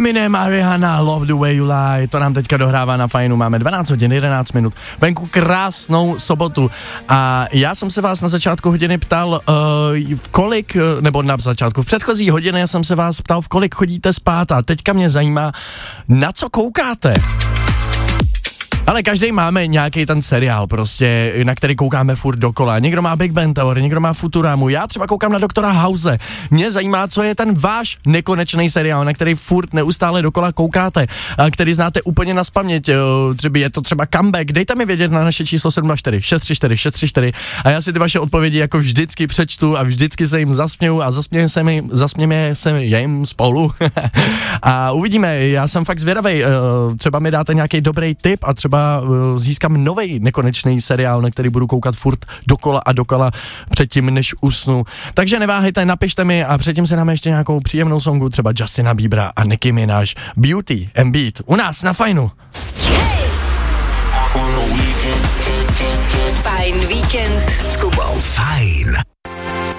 Eminem a Rihanna, Love the Way You Lie, to nám teďka dohrává na Fajnu, máme 12 hodin, 11 minut, venku krásnou sobotu a já jsem se vás na začátku hodiny ptal, v předchozí hodině jsem se vás ptal, v kolik chodíte spát a teďka mě zajímá, na co koukáte. Ale každý máme nějaký ten seriál prostě, na který koukáme furt dokola. Někdo má Big Bang Theory, někdo má Futuramu, já třeba koukám na Doktora House. Mě zajímá, co je ten váš nekonečný seriál, na který furt neustále dokola koukáte, který znáte úplně naspaměť, třeba je to třeba Comeback. Dejte mi vědět na naše číslo 724 634 634 a já si ty vaše odpovědi jako vždycky přečtu a vždycky se jim zasměju a zasmějeme se jim spolu. A uvidíme, já jsem fakt zvědavej, třeba mi dáte nějaký dobrý tip a třeba získám novej nekonečný seriál, na který budu koukat furt dokola a dokola předtím, než usnu. Takže neváhejte, napište mi a předtím se dáme ještě nějakou příjemnou songu, třeba Justina Biebera a Nicki Minaj. Beauty and Beat. U nás na Fajnu. Fajn víkend s Kubou. Fajn.